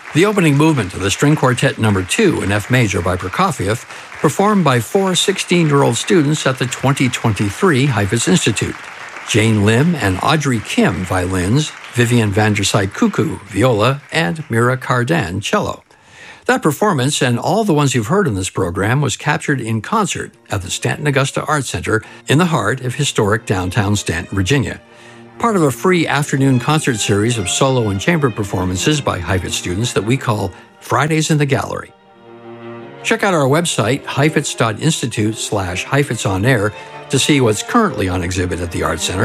The opening movement of the String Quartet No. 2 in F major by Prokofiev, performed by four 16-year-old students at the 2023 Heifetz Institute. Jane Lim and Audrey Kim, violins, Vivian van der Seydt-Cuckoo, viola, and Mira Cardan, cello. That performance, and all the ones you've heard in this program, was captured in concert at the Stanton Augusta Arts Center in the heart of historic downtown Stanton, Virginia. Part of a free afternoon concert series of solo and chamber performances by Heifetz students that we call Fridays in the Gallery. Check out our website, heifetz.institute/HeifetzOnAir, to see what's currently on exhibit at the Arts Center